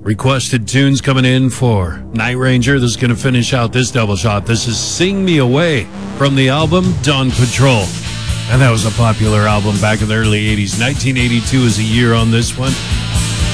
Requested tunes coming in for Night Ranger. This is going to finish out this double shot. This is Sing Me Away from the album Dawn Patrol. And that was a popular album back in the early 80s. 1982 is a year on this one.